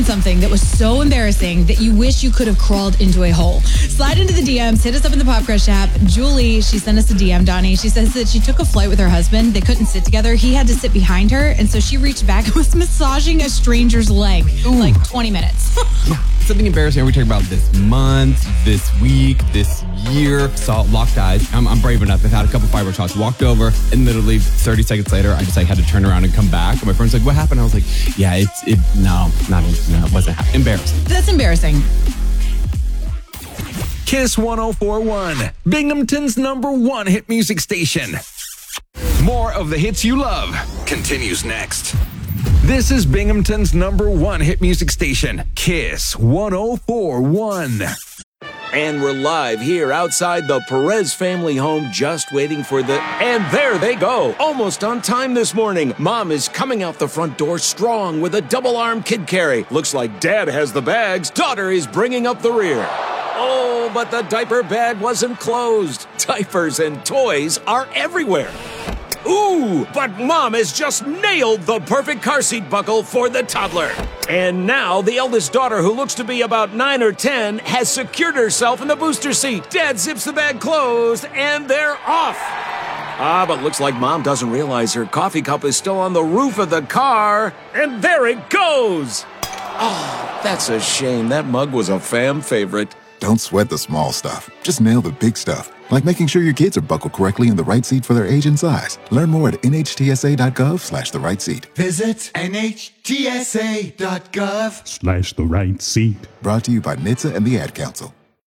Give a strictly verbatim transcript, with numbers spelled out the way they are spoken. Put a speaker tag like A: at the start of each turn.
A: something that was so embarrassing that you wish you could have crawled into a hole? Slide into the D Ms, hit us up in the Pop Crush app. Julie, she sent us a D M, Donnie. She says that she took a flight with her husband. They couldn't sit together. He had to sit behind her. And so she reached back and was massaging a stranger's leg for like twenty minutes.
B: Yeah. Something embarrassing. Are we talking about this month, this week, this year? Saw locked eyes. I'm, I'm brave enough. I've had a couple fiber shots. Walked over, and literally thirty seconds later, I just like had to turn around and come back. And my friend's like, "What happened?" I was like, "Yeah, it's it. No, not no, it wasn't ha- embarrassing."
A: That's embarrassing.
C: Kiss one oh four point one, Binghamton's number one hit music station. More of the hits you love continues next. This is Binghamton's number one hit music station, Kiss one oh four point one.
D: And we're live here outside the Perez family home, just waiting for the... And there they go, almost on time this morning. Mom is coming out the front door strong with a double-arm kid carry. Looks like Dad has the bags. Daughter is bringing up the rear. Oh, but the diaper bag wasn't closed. Diapers and toys are everywhere. Ooh, but Mom has just nailed the perfect car seat buckle for the toddler. And now the eldest daughter, who looks to be about nine or ten, has secured herself in the booster seat. Dad zips the bag closed, and they're off. Ah, but looks like Mom doesn't realize her coffee cup is still on the roof of the car. And there it goes. Oh, that's a shame. That mug was a fam favorite.
E: Don't sweat the small stuff. Just nail the big stuff. Like making sure your kids are buckled correctly in the right seat for their age and size. Learn more at nhtsa.gov slash the right seat.
F: Visit nhtsa.gov
G: slash the right seat.
E: Brought to you by N H T S A and the Ad Council.